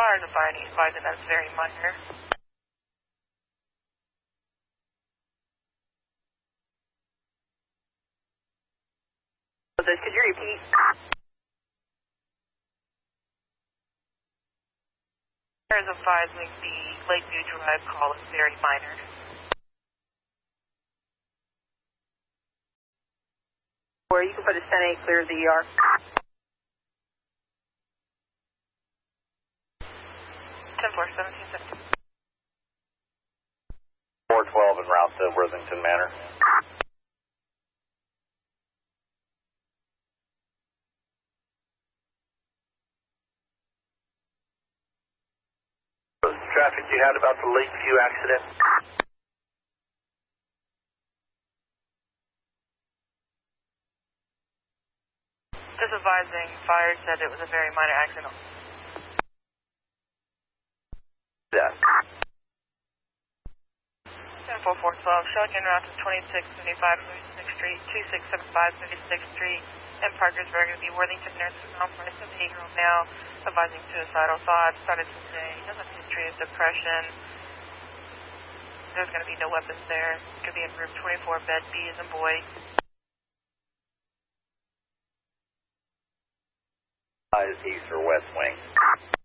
fires of fire and he's advising that's very minor. Could you repeat? Fires of advising the Lakeview Drive call is very minor. Or you can put a 10-8 clear the ER. 10-4, 17-17. 412 en route to Worthington Manor. Traffic you had about the Lakeview accident? Just advising, fire said it was a very minor accident. Yeah. 10-4, 412, showing en route to 2675 36th Street, 2675 36th Street, and Parkersburg. Going to be Worthington Nursing Home for a 78-year-old male, advising suicidal thoughts, started today, doesn't have a history of depression. There's going to be no weapons there. Could be in room 24, bed B as in boy. East or west wing.